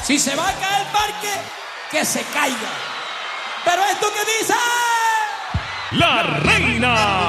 Si se va a caer el parque, que se caiga. Pero esto que dice... La reina.